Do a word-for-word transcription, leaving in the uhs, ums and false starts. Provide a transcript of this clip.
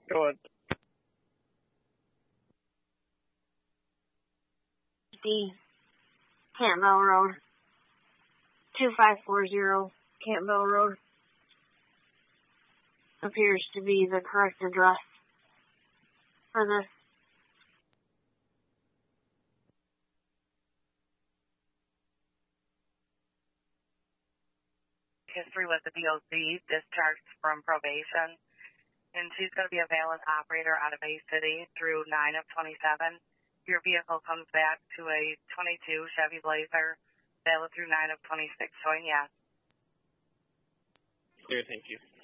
Go ahead. D. Campbell Road. two five four zero Campbell Road. Appears to be the correct address for this. History with the D O C, discharged from probation, and she's going to be a valid operator out of Bay City through nine of twenty-seven. Your vehicle comes back to a twenty-two Chevy Blazer, valid through nine of twenty-six, showing yes. Clear, thank you.